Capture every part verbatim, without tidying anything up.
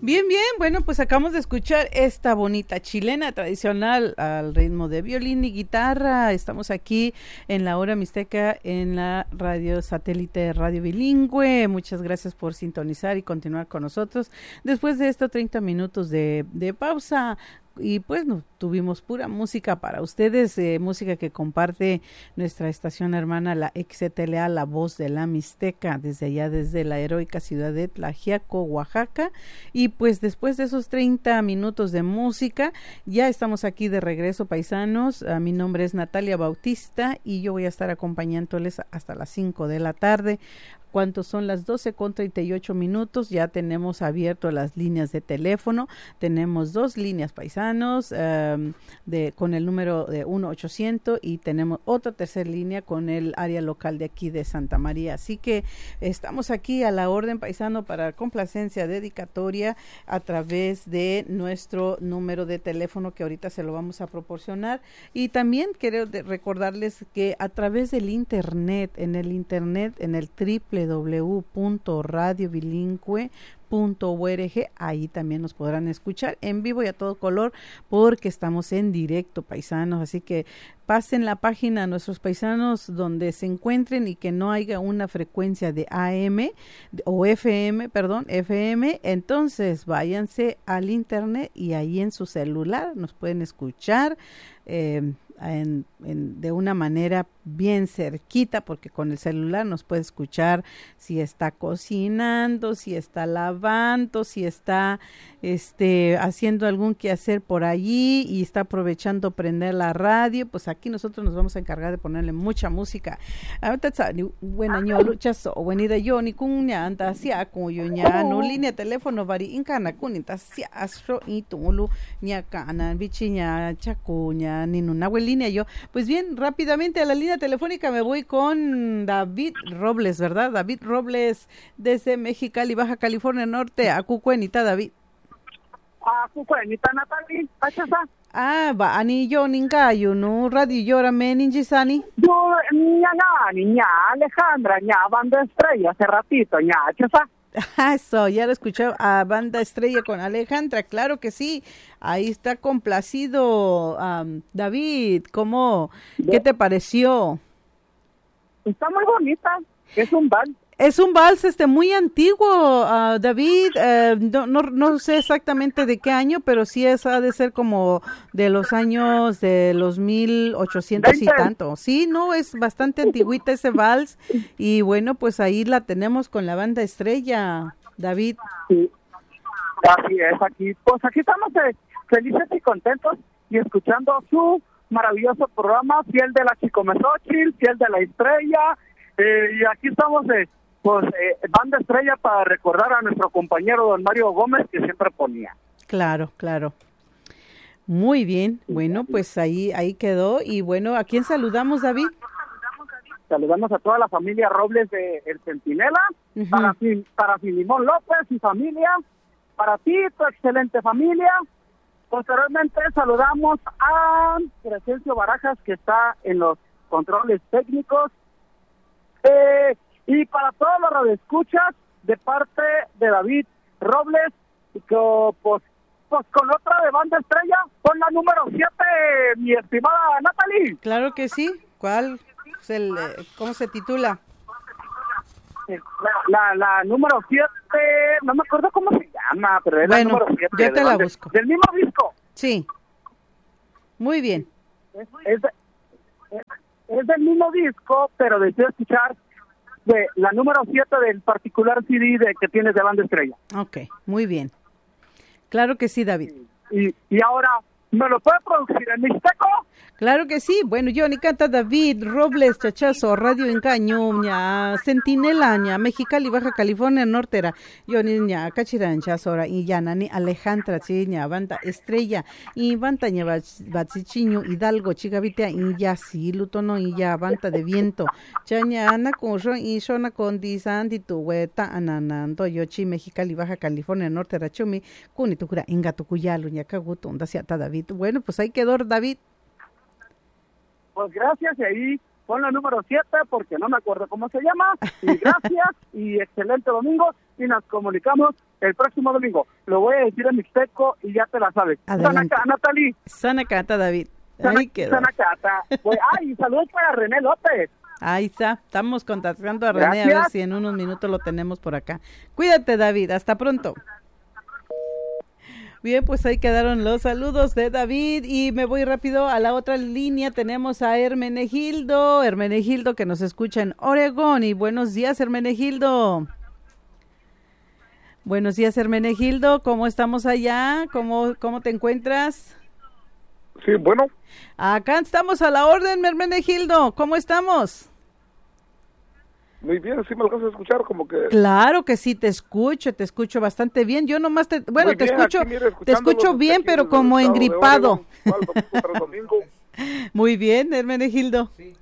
Bien, bien, bueno, pues acabamos de escuchar esta bonita chilena tradicional al ritmo de violín y guitarra. Estamos aquí en la hora mixteca en la radio satélite Radio Bilingüe. Muchas gracias por sintonizar y continuar con nosotros. Después de estos treinta minutos de, de pausa, y pues no, tuvimos pura música para ustedes, eh, música que comparte nuestra estación hermana, la X C T L A, La Voz de la Mixteca, desde allá, desde la heroica ciudad de Tlaxiaco, Oaxaca. Y pues después de esos treinta minutos de música, ya estamos aquí de regreso, paisanos. A mi nombre es Natalia Bautista y yo voy a estar acompañándoles hasta las cinco de la tarde. ¿Cuántos son las doce con treinta y ocho minutos? Ya tenemos abierto las líneas de teléfono. Tenemos dos líneas, paisanos, um, de con el número de uno ochocientos, y tenemos otra tercera línea con el área local de aquí de Santa María. Así que estamos aquí a la orden, paisano, para complacencia dedicatoria a través de nuestro número de teléfono, que ahorita se lo vamos a proporcionar. Y también quiero de recordarles que a través del internet, en el internet, en el triple w w w punto radio bilingüe punto org, ahí también nos podrán escuchar en vivo y a todo color, porque estamos en directo, paisanos. Así que pasen la página a nuestros paisanos donde se encuentren y que no haya una frecuencia de A M o F M, perdón, F M, entonces váyanse al internet y ahí en su celular nos pueden escuchar eh, en, en, de una manera bien cerquita, porque con el celular nos puede escuchar si está cocinando, si está lavando, si está este haciendo algún quehacer por allí y está aprovechando prender la radio. Pues aquí nosotros nos vamos a encargar de ponerle mucha música. Buena luchas o buena yo ni cuña anda sia cuyo ña no línea teléfono vari incana kunita sia astro y tumulu ña cana bichiña chacuña ni una línea yo. Pues bien, rápidamente a la línea telefónica me voy con David Robles, ¿verdad? David Robles desde Mexicali, Baja California Norte, a Cucuenita, David. A Cucuenita, Natalie, ¿achasa? Ah, va, ani yo ningayo, no, radio llora me ninjisani. Yo, ña, ña, Alejandra, ña, Banda Estrella, hace ratito, ña, ¿achasa? Eso, ya lo escuché a Banda Estrella con Alejandra, claro que sí, ahí está complacido. um, David, ¿cómo, qué te pareció? Está muy bonita, es un vals. Es un vals este muy antiguo, uh, David, uh, no, no, no sé exactamente de qué año, pero sí es, ha de ser como de los años de los mil ochocientos y tanto. Sí, no, es bastante antiguita ese vals, y bueno, pues ahí la tenemos con la Banda Estrella, David. Sí, así es, aquí, pues aquí estamos eh, felices y contentos y escuchando su maravilloso programa, Fiel de la Chicomezochil, Fiel de la Estrella, eh, y aquí estamos eh, pues eh, Banda Estrella para recordar a nuestro compañero don Mario Gómez, que siempre ponía. Claro, claro. Muy bien, bueno, pues ahí ahí quedó. Y bueno, ¿a quién saludamos, David? Saludamos a toda la familia Robles de El Centinela, uh-huh. para, para Filimón López y familia, para ti, tu excelente familia. Posteriormente saludamos a Crescencio Barajas, que está en los controles técnicos. Eh, y para todos los radioescuchas, de parte de David Robles, que, pues, pues con otra de Banda Estrella, con la número siete, mi estimada Natalie. Claro que sí. ¿Cuál? Se le, ¿Cómo se titula? La, la, la número siete, no me acuerdo cómo se llama, pero es bueno, la número siete. Yo te la busco. Del mismo disco. Sí. Muy bien. Es, es, de, es, es del mismo disco, pero deseo escuchar de la número siete del particular C D de, que tienes de Banda Estrella. Ok, muy bien. Claro que sí, David. Y, y ahora, ¿me lo puede producir en mixteco? Claro que sí. Bueno, yo ni canta David Robles, chachazo, Radio Engaño, ña, Centinela, ña, Mexicali, Baja California Norte, era, yo ni ña, Cachirancha, Sora, y ya, nani, Alejandra, sí, ña, Banda Estrella, y Banda, ña, Batsichiño, Hidalgo, Chigavitea, y ya, sí, Lutono, y ya, Banda de Viento, chaña, Ana, con Ron, y Shona, con Disanti, tu, hueta, ananando, yo, chi, Mexicali, Baja California Norte, era, chumi, cuni, tucura, engatucuyalu, ña, caguto, onda, siata, David. Bueno, pues ahí quedó, David. Pues gracias, y ahí pon la número siete, porque no me acuerdo cómo se llama, y gracias, y excelente domingo, y nos comunicamos el próximo domingo. Lo voy a decir en mixteco y ya te la sabes. Adelante. Sanacata, Natalie. Sanacata, David. Sana, Ahí quedó. Sanacata. Voy, ay, saludos para René López. Ahí está. Estamos contactando a René. Gracias. A ver si en unos minutos lo tenemos por acá. Cuídate, David. Hasta pronto. Bien, pues ahí quedaron los saludos de David y me voy rápido a la otra línea. Tenemos a Hermenegildo, Hermenegildo que nos escucha en Oregón. Y buenos días, Hermenegildo. Buenos días, Hermenegildo. ¿Cómo estamos allá? ¿Cómo, cómo te encuentras? Sí, bueno. Acá estamos a la orden, Hermenegildo. ¿Cómo estamos? Muy bien, sí me alcanzas a escuchar como que... Claro que sí, te escucho, te escucho bastante bien. Yo nomás te, bueno, Muy te bien, escucho, aquí, mire, te escucho bien, aquí pero desde como el estado de engripado. Oregón, igual, domingo tras domingo. Muy bien, Hermenegildo. Sí.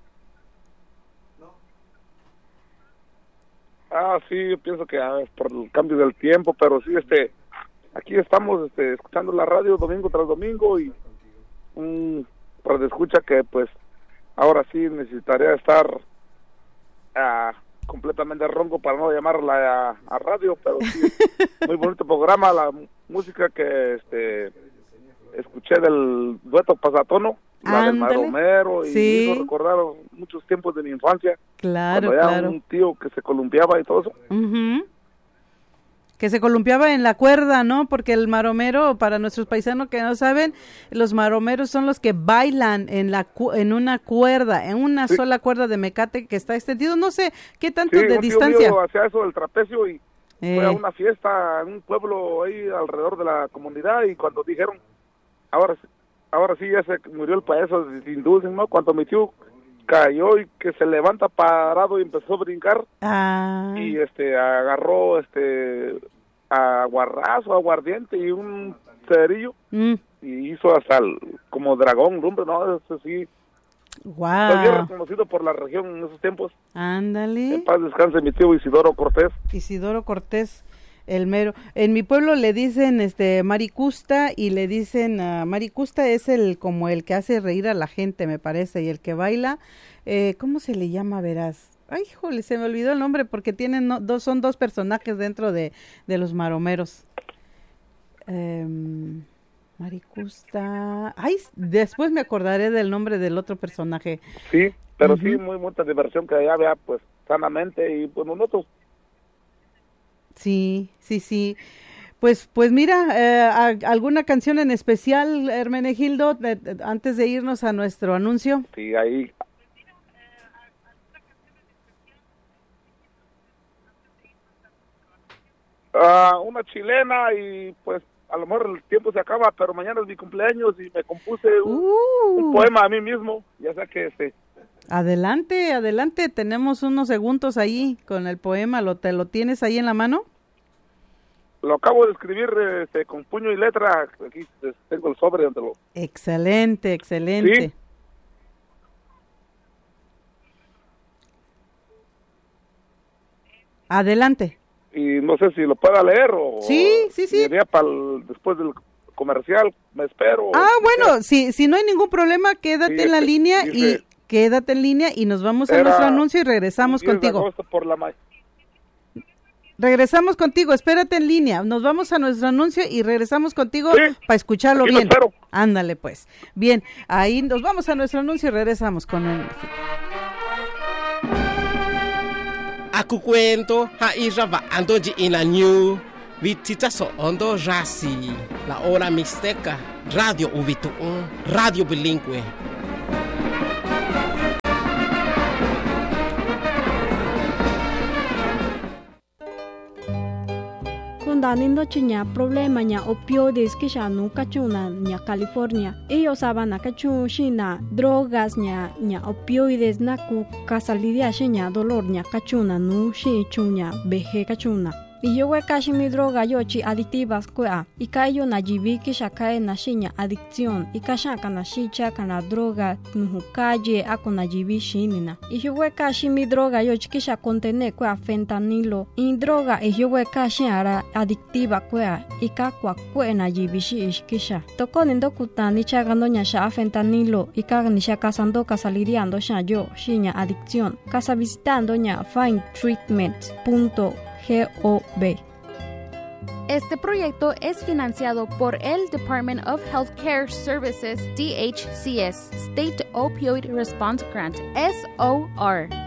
Ah, sí, yo pienso que ah, es por el cambio del tiempo, pero sí, este, aquí estamos, este, escuchando la radio domingo tras domingo y un radio escucha que, pues, ahora sí necesitaría estar ah, completamente ronco para no llamarla a, a radio, pero sí, muy bonito programa, la música que, este, escuché del dueto Pasatono, la del Maromero, y sí. me hizo recordar muchos tiempos de mi infancia. Claro, cuando claro. un tío que se columpiaba y todo eso. Uh-huh. Que se columpiaba en la cuerda, ¿no? Porque el maromero, para nuestros paisanos que no saben, los maromeros son los que bailan en la cu- en una cuerda, en una sí. sola cuerda de mecate que está extendido, no sé qué tanto sí, de un distancia. Tío mío hacía eso del trapecio y eh. fue a una fiesta en un pueblo ahí alrededor de la comunidad y cuando dijeron, ahora ahora sí ya se murió el payaso de Inducen, ¿no? Cuando mi tío cayó y que se levanta parado y empezó a brincar ah. y este agarró este aguarrazo, aguardiente y un cerillo mm. y hizo hasta el, como dragón, lumbre, ¿no? Eso sí. Wow. Fue bien reconocido por la región en esos tiempos. Ándale. En paz descanse mi tío Isidoro Cortés. Isidoro Cortés. El mero. En mi pueblo le dicen este maricusta y le dicen uh, maricusta es el como el que hace reír a la gente, me parece, y el que baila, eh, ¿cómo se le llama, verás? Ay, híjole, se me olvidó el nombre porque tienen no, dos son dos personajes dentro de, de los maromeros. Eh, maricusta. Ay, después me acordaré del nombre del otro personaje. Sí, pero uh-huh. sí muy mucha diversión que allá vea pues sanamente y pues nosotros. Sí, sí, sí. Pues, pues mira, eh, ¿alguna canción en especial, Hermenegildo, de, de, antes de irnos a nuestro anuncio? Sí, ahí. Uh, una chilena y pues a lo mejor el tiempo se acaba, pero mañana es mi cumpleaños y me compuse un, uh. un poema a mí mismo, ya sea que este... Adelante, adelante, tenemos unos segundos ahí con el poema, ¿lo te lo tienes ahí en la mano? Lo acabo de escribir este, con puño y letra, aquí tengo el sobre donde lo... Excelente, excelente. ¿Sí? Adelante. Y no sé si lo pueda leer o... Sí, sí, sí. Para el, después del comercial, me espero. Ah, bueno, si, si no hay ningún problema, quédate sí, en la este, línea dice, y... Quédate en línea y nos vamos a nuestro anuncio y regresamos contigo. Por la ma- regresamos contigo, espérate en línea. Nos vamos a nuestro anuncio y regresamos contigo sí, para escucharlo bien. Ándale pues. Bien, ahí nos vamos a nuestro anuncio y regresamos con el... Aku cuento ha iraba andoji ina new vitita so ondo rasi la hora mixteca radio uvitu radio bilingüe. Danindo chiña problema ña opioides que ya no cachuna ña California. Ellos saban a cachu shina drogas ña ña opioides na ku casalidia shiña dolor ña cachuna nu shi chuña beje cachuna. Y yo we cashi mi droga yo chi adictivas kua. Y kayo na jibi que ya cae na shiña adicción. Y kasha kana shicha kana droga nuhu calle ako na jibi shinina. Y yo we cashi mi droga yo chi que ya contene kua fentanilo. Y droga y yo we cashi ara adictiva kua. Y ka kwa kue na jibi shi ishkisha. Toko nindo kutani chagando nya sha fentanilo. Y ka ni sha kasando kasaliriando sha yo shiña adicción. Casa visitando nya find treatment punto gov. Este proyecto es financiado por el Department of Healthcare Services, D H C S, State Opioid Response Grant, S O R.